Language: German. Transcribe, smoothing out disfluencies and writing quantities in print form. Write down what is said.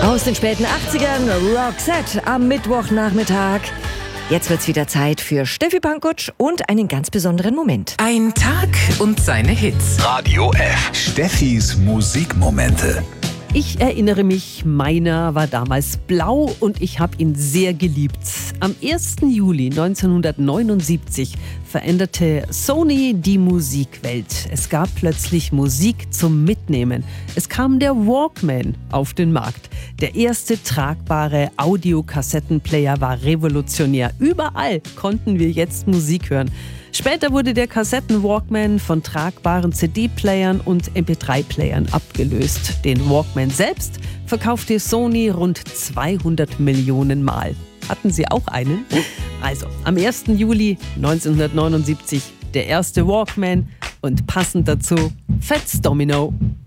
Aus den späten 80ern, Roxette am Mittwochnachmittag. Jetzt wird's wieder Zeit für Steffi Pankutsch und einen ganz besonderen Moment. Ein Tag und seine Hits. Radio F. Steffis Musikmomente. Ich erinnere mich, meiner war damals blau und ich habe ihn sehr geliebt. Am 1. Juli 1979 veränderte Sony die Musikwelt. Es gab plötzlich Musik zum Mitnehmen. Es kam der Walkman auf den Markt. Der erste tragbare Audiokassettenplayer war revolutionär. Überall konnten wir jetzt Musik hören. Später wurde der Kassetten-Walkman von tragbaren CD-Playern und MP3-Playern abgelöst. Den Walkman selbst verkaufte Sony rund 200 Millionen Mal. Hatten Sie auch einen? Also, am 1. Juli 1979 der erste Walkman und passend dazu Fats Domino.